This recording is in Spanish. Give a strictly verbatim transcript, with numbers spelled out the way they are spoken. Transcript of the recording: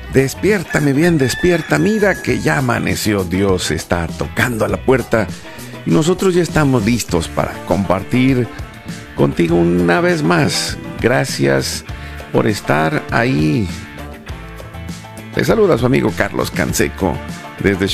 Despierta, mi bien, despierta. Mira que ya amaneció. Dios está tocando a la puerta y nosotros ya estamos listos para compartir contigo una vez más. Gracias por estar ahí. Te saluda su amigo Carlos Canseco desde